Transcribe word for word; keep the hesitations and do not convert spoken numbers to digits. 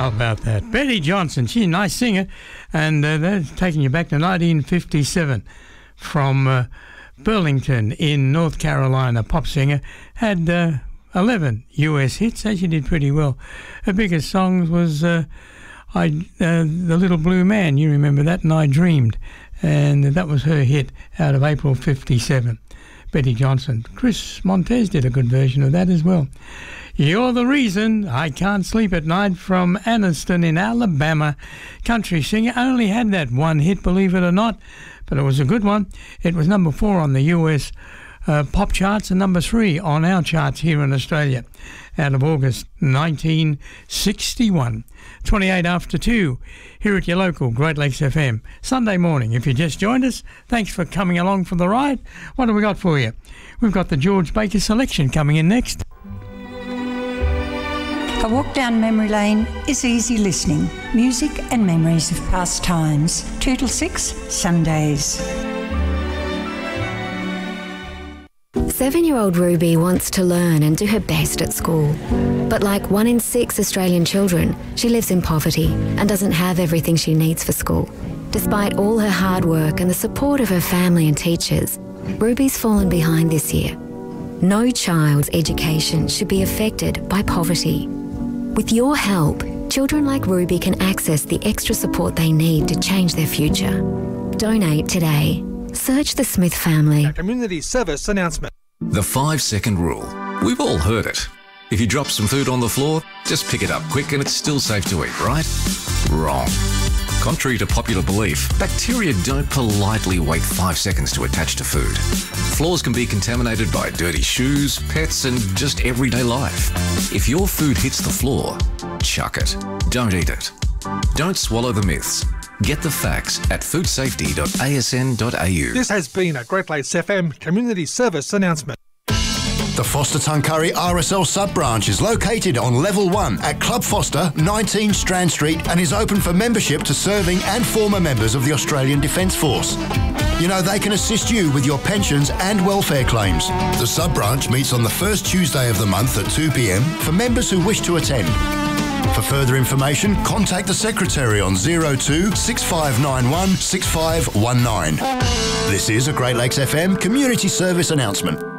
about that? Betty Johnson, she's a nice singer, and uh, they're taking you back to nineteen fifty-seven from uh, Burlington in North Carolina. Pop singer, had uh, eleven U S hits, and she did pretty well. Her biggest songs was uh, I, uh, The Little Blue Man, you remember that, and I Dreamed, and that was her hit out of April fifty-seven. Betty Johnson. Chris Montez did a good version of that as well. You're the Reason I Can't Sleep at Night from Anniston in Alabama. Country singer, only had that one hit, believe it or not, but it was a good one. It was number four on the U S uh, pop charts and number three on our charts here in Australia out of August nineteen sixty-one. twenty-eight after two here at your local Great Lakes F M. Sunday morning. If you just joined us, thanks for coming along for the ride. What have we got for you? We've got the George Baker selection coming in next. A walk down memory lane is easy listening. Music and memories of past times. Two till six, Sundays. Seven-year-old Ruby wants to learn and do her best at school. But like one in six Australian children, she lives in poverty and doesn't have everything she needs for school. Despite all her hard work and the support of her family and teachers, Ruby's fallen behind this year. No child's education should be affected by poverty. With your help, children like Ruby can access the extra support they need to change their future. Donate today. Search the Smith family. A community service announcement. The five-second rule. We've all heard it. If you drop some food on the floor, just pick it up quick and it's still safe to eat, right? Wrong. Contrary to popular belief, bacteria don't politely wait five seconds to attach to food. Floors can be contaminated by dirty shoes, pets, and just everyday life. If your food hits the floor, chuck it. Don't eat it. Don't swallow the myths. Get the facts at food safety dot a s n dot a u. This has been a Great Lakes F M community service announcement. The Foster Tuncurry R S L sub-branch is located on Level one at Club Foster, nineteen Strand Street, and is open for membership to serving and former members of the Australian Defence Force. You know, they can assist you with your pensions and welfare claims. The sub-branch meets on the first Tuesday of the month at two p m for members who wish to attend. For further information, contact the Secretary on zero two six five nine one six five one nine. This is a Great Lakes F M community service announcement.